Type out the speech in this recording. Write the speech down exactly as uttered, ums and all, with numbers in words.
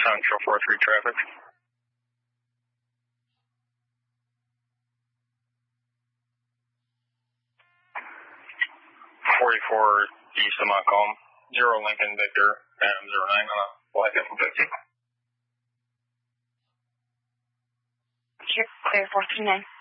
Central four three traffic. forty-four east of Montcalm, zero Lincoln Victor, Phantom zero nine on a black F one fifty. Here, clear four three nine.